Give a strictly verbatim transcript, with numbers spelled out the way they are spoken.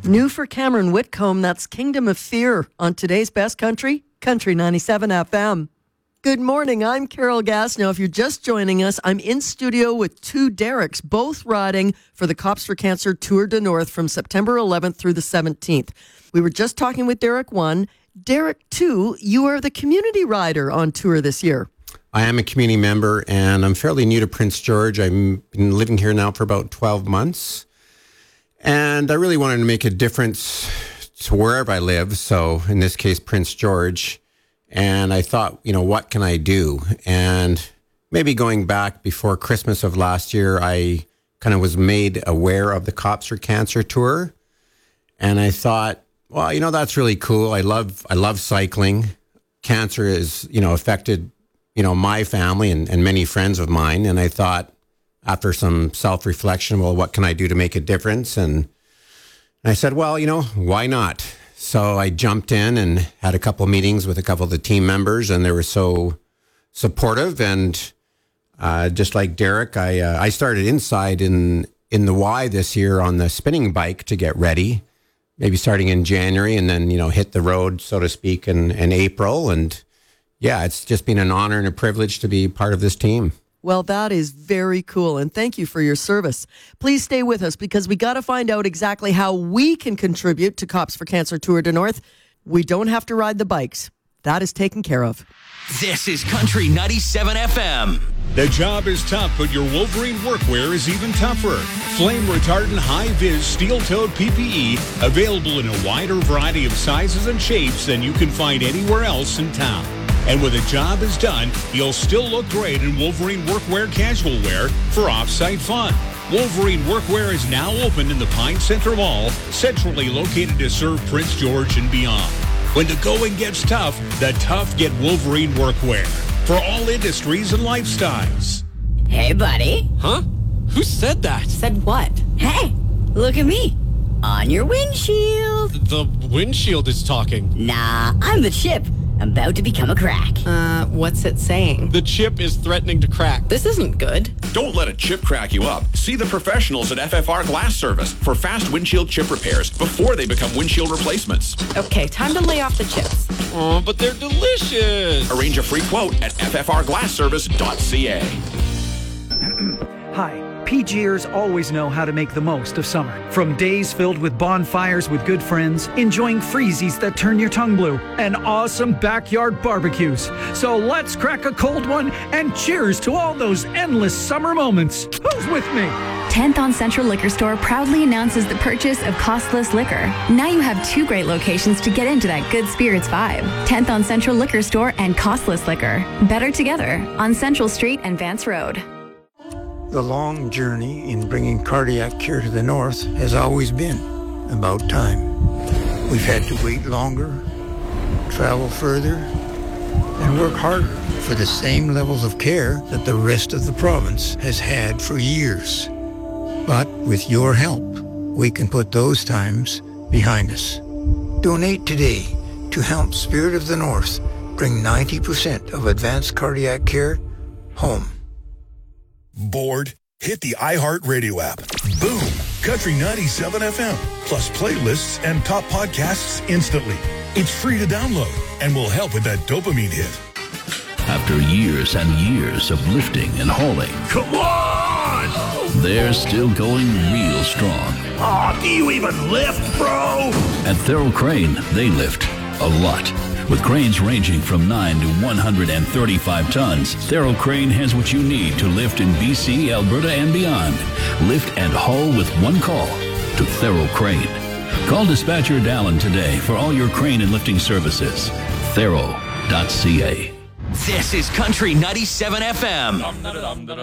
New for Cameron Whitcomb, that's Kingdom of Fear on today's Best Country, Country ninety-seven F M. Good morning, I'm Carol Gassnow. If you're just joining us, I'm in studio with two Dereks, both riding for the Cops for Cancer Tour de North from September eleventh through the seventeenth. We were just talking with Derek one. Derek two, you are the community rider on tour this year. I am a community member, and I'm fairly new to Prince George. I've been living here now for about twelve months. And I really wanted to make a difference to wherever I live. So in this case, Prince George. And I thought, you know, what can I do? And maybe going back before Christmas of last year, I kind of was made aware of the Cops for Cancer Tour. And I thought, well, you know, that's really cool. I love, I love cycling. Cancer is, you know, affected, you know, my family and, and many friends of mine. And I thought, after some self-reflection, well, what can I do to make a difference? And I said, well, you know, why not? So I jumped in and had a couple of meetings with a couple of the team members, and they were so supportive. And uh, just like Derek, I uh, I started inside in in the Y this year on the spinning bike to get ready, maybe starting in January, and then, you know, hit the road, so to speak, in, in April. And yeah, it's just been an honor and a privilege to be part of this team. Well, that is very cool, and thank you for your service. Please stay with us because we got to find out exactly how we can contribute to Cops for Cancer Tour de North. We don't have to ride the bikes. That is taken care of. This is Country ninety-seven F M. The job is tough, but your Wolverine workwear is even tougher. Flame retardant high-vis steel-toed P P E available in a wider variety of sizes and shapes than you can find anywhere else in town. And when the job is done, you'll still look great in Wolverine Workwear casual wear for off-site fun. Wolverine Workwear is now open in the Pine Center Mall, centrally located to serve Prince George and beyond. When the going gets tough, the tough get Wolverine Workwear for all industries and lifestyles. Hey, buddy. Huh? Who said that? Said what? Hey, look at me. On your windshield. The windshield is talking. Nah, I'm the chip. I'm about to become a crack. Uh, what's it saying? The chip is threatening to crack. This isn't good. Don't let a chip crack you up. See the professionals at F F R Glass Service for fast windshield chip repairs before they become windshield replacements. Okay, time to lay off the chips. Oh, but they're delicious. Arrange a free quote at f f r glass service dot c a. Hi. P G ers always know how to make the most of summer. From days filled with bonfires with good friends, enjoying freezies that turn your tongue blue, and awesome backyard barbecues. So let's crack a cold one and cheers to all those endless summer moments. Who's with me? tenth on Central Liquor Store proudly announces the purchase of costless liquor. Now you have two great locations to get into that good spirits vibe. tenth on Central Liquor Store and Costless Liquor. Better together on Central Street and Vance Road. The long journey in bringing cardiac care to the north has always been about time. We've had to wait longer, travel further, and work harder for the same levels of care that the rest of the province has had for years. But with your help, we can put those times behind us. Donate today to help Spirit of the North bring ninety percent of advanced cardiac care home. Bored? Hit the iHeartRadio app. Boom! Country ninety-seven F M. Plus playlists and top podcasts instantly. It's free to download and will help with that dopamine hit. After years and years of lifting and hauling, Come on! they're still going real strong. Aw, do you even lift, bro? At Thero Crane, they lift a lot. With cranes ranging from nine to one hundred thirty-five tons, Thero Crane has what you need to lift in B C, Alberta, and beyond. Lift and haul with one call to Thero Crane. Call dispatcher Dallin today for all your crane and lifting services. Thero dot c a. This is Country ninety-seven F M.